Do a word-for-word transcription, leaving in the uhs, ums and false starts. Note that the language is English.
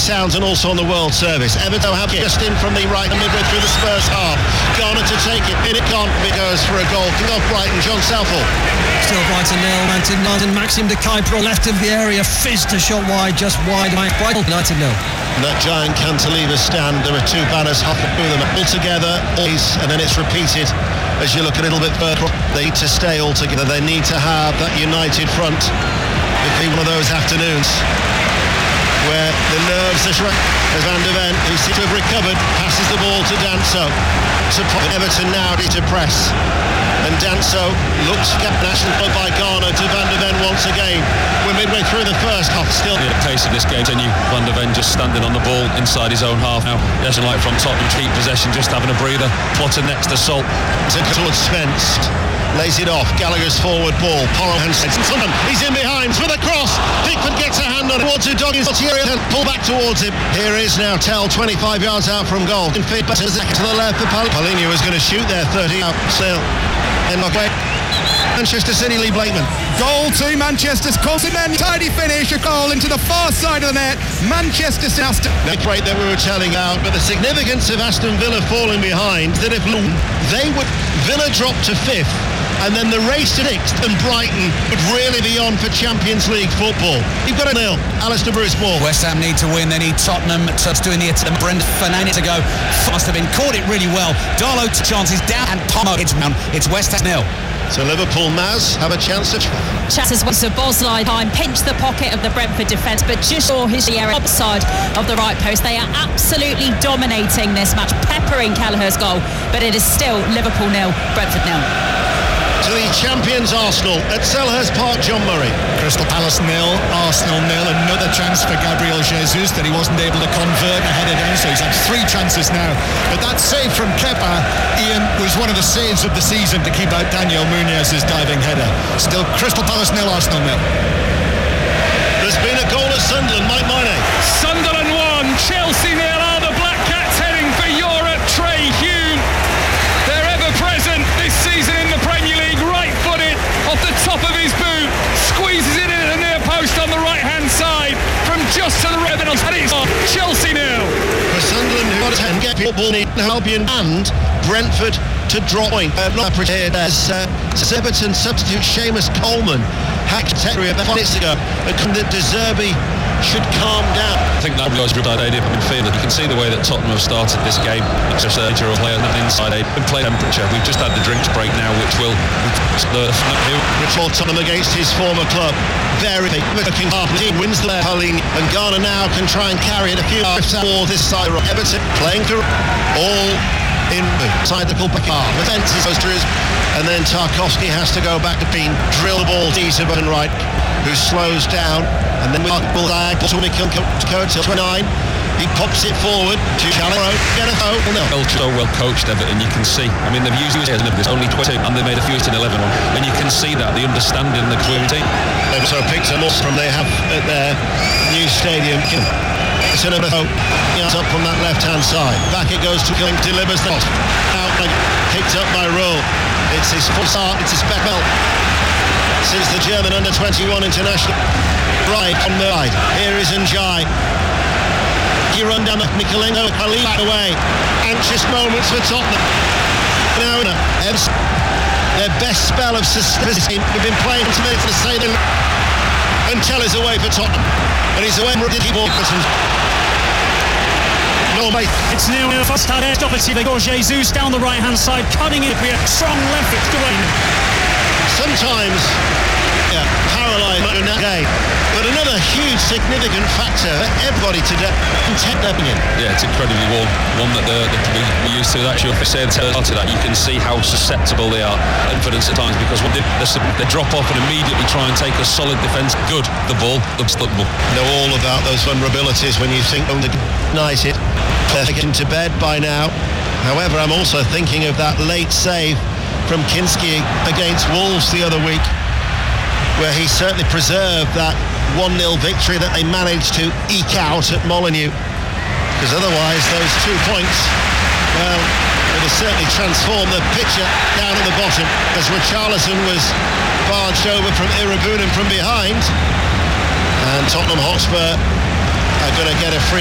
sounds and also on the World Service. Everton have just in from the right and midway through the Spurs half. Garner to take it. In it gone. It goes for a goal. King of Brighton, John Southall. Still Brighton nil. Manchester United. Maxim de Kuiper left of the area. Fizzed a shot wide, just wide. Brighton United nil. That giant cantilever stand. There are two banners halfway through them. All together, always, and then it's repeated as you look a little bit further. They need to stay all together. They need to have that united front. It'll be one of those afternoons where the nerves are shredded as Van de Ven, who seems to have recovered, passes the ball to Danso. To Everton now to press. And Danso looks at national club by Garner to Van de Ven once again. We're midway through the first half still. The pace of this game continue. Van de Ven just standing on the ball inside his own half now. He doesn't like from Tottenham keep possession, just having a breather. Plotter next to Salt. Towards Spence. Lays it off. Gallagher's forward ball. Porro Hansen. He's in behind for the cross. Pickford gets a hand on it. Towards Udogi's and pull back towards him. Here is now Tell, twenty-five yards out from goal. In feed to the left for Pal. Paulinho was going to shoot there, thirty out. Still. And Manchester City, Lee Blakeman. Goal to Manchester's Cosimen. Tidy finish, a goal into the far side of the net. Manchester City. The break that we were telling out, but the significance of Aston Villa falling behind, that if they would, Villa drop to fifth, and then the race to sixth and Brighton would really be on for Champions League football. You've got a nil. Alistair Bruce Moore. West Ham need to win. They need Tottenham to doing the attempt. Brent Fernandes to go. Must have been caught it really well. Darlow chances down and Palmer. It's down. It's West Ham nil. So Liverpool Maz have a chance to chances so Bosley time pinched the pocket of the Brentford defence, but just saw his area upside of the right post. They are absolutely dominating this match, peppering Kelleher's goal, but it is still Liverpool nil, Brentford nil. To the champions Arsenal at Selhurst Park, John Murray. Crystal Palace nil, Arsenal nil. Another chance for Gabriel Jesus that he wasn't able to convert and head it down, so he's had three chances now. But that save from Kepa, Ian, was one of the saves of the season to keep out Daniel Munez's diving header. Still Crystal Palace nil, Arsenal nil. There's been a goal at Sunderland, Mike Miney. Sunderland one, Chelsea nil. Are the Black Cats heading for Europe? Trey Hume, they're ever present this season in the Premier League. Right-footed off the top of his boot, squeezes it in at the near post on the right-hand side from just to the right, and it's Chelsea nil. For Sunderland, who got ten get football in Albion and Brentford to draw point. Uh, not prepared as uh, Everton substitute Seamus Coleman hacked Terry a few minutes ago, and that De Zerbi should calm down. I think that was a good idea from midfield. You can see the way that Tottenham have started this game. It's just a major player on the inside. They've play temperature. We've just had the drinks break now, which will the before Tottenham against his former club. Very looking half team wins the Paulinho, and Garner now can try and carry it a few yards for this side. Everton playing through all in side the back half. And then Tarkowski has to go back to Bean, drill the ball deep to button right, who slows down, and then we will die to Mikel Coates till twenty-nine. He pops it forward to Chalero, get a goal. No. So well coached Everton, you can see. I mean, they've used it as this only twenty, and they made a few in eleven, and you can see that the understanding the community. They've also picked a loss from they have at their new stadium. It's another throw, up from that left-hand side. Back it goes to Killing, delivers the cross. Out, picked up by Rowe. It's his full start, it's his back belt since the German under twenty-one international. Right on the right, here is Njai. He run down the Michelino, Khalid away. Anxious moments for Tottenham. Now, their best spell of suspension. We've been playing to minutes to say them. And Tellers away for Tottenham. And he's away from Ricky Wilkinson. No, mate. It's new first time opportunity. They go Jesus down the right hand side, cutting it with a strong left foot to win. Sometimes, yeah, paralysed in that game. But another huge significant factor for everybody today. Yeah, it's incredibly warm. One that the, the, we used to actually say to that you can see how susceptible they are confidence at times, because when they, they drop off and immediately try and take a solid defence. Good, the ball looks the ball. Know all about those vulnerabilities when you think, oh, the United, they're getting to bed by now. However, I'm also thinking of that late save from Kinski against Wolves the other week, where he certainly preserved that one nil victory that they managed to eke out at Molineux. Because otherwise, those two points, well, it would certainly transform the picture down at the bottom, as Richarlison was barged over from Irabunen from behind. And Tottenham Hotspur are going to get a free